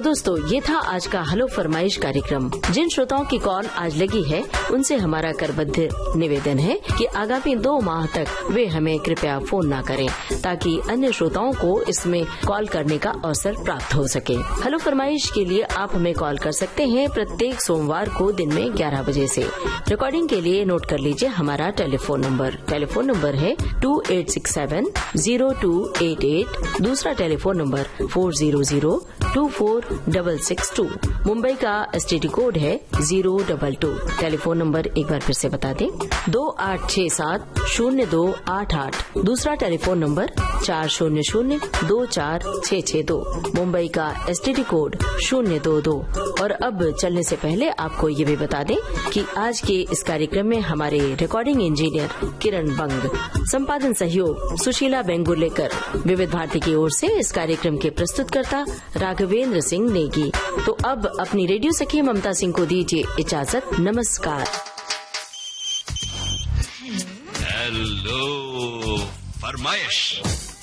दोस्तों, ये था आज का हेलो फरमाइश कार्यक्रम। जिन श्रोताओं की कॉल आज लगी है उनसे हमारा करबद्ध निवेदन है कि आगामी 2 माह तक वे हमें कृपया फोन ना करें, ताकि अन्य श्रोताओं को इसमें कॉल करने का अवसर प्राप्त हो सके। हेलो फरमाइश के लिए आप हमें कॉल कर सकते हैं प्रत्येक सोमवार को दिन में 11 बजे से। रिकॉर्डिंग के लिए नोट कर लीजिए हमारा टेलीफोन नंबर है 2867-0288। दूसरा टेलीफोन नंबर 400-246662। मुंबई का STD कोड है 022। टेलीफोन नंबर एक बार फिर से बता दें, 2867-0288। दूसरा टेलीफोन नंबर 400-24662। मुंबई का STD कोड 022। और अब चलने से पहले आपको ये भी बता दें कि आज के इस कार्यक्रम में हमारे रिकॉर्डिंग इंजीनियर किरण बंग, संपादन सहयोग सुशीला बेंगुलेकर, विविध भारती की ओर से इस कार्यक्रम के प्रस्तुतकर्ता राघवेंद्र सिंह नेगी। तो अब अपनी रेडियो सखी ममता सिंह को दीजिए इजाजत। नमस्कार। हेलो फरमाइश।